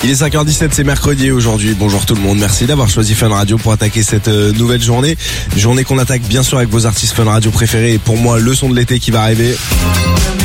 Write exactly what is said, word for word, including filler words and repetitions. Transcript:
Il est cinq heures dix-sept, c'est mercredi aujourd'hui. Bonjour tout le monde, merci d'avoir choisi Fun Radio pour attaquer cette euh, nouvelle journée. Journée qu'on attaque bien sûr avec vos artistes Fun Radio préférés et pour moi le son de l'été qui va arriver.